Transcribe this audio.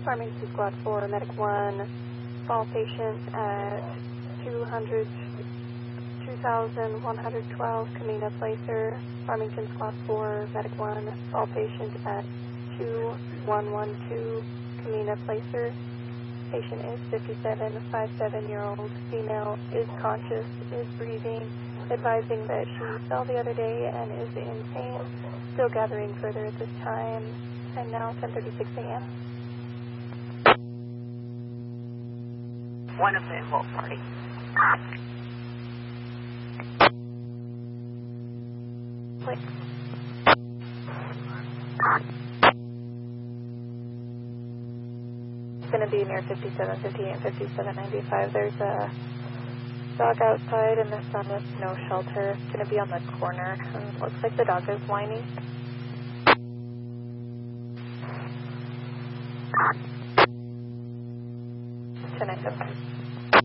Farmington Squad 4, Medic 1, fall patient at 2,112, Camino Placer. Farmington Squad 4, Medic 1, fall patient at 2112, Camino Placer. Patient is 57-year-old female, is conscious, is breathing, advising that she fell the other day and is in pain, still gathering further at this time, and now 10:36 a.m. One of the involved party. Click. It's going to be near 5758 and 5795. There's a dog outside and the sun with no shelter. It's going to be on the corner. Looks like the dog is whining. Tonight, okay.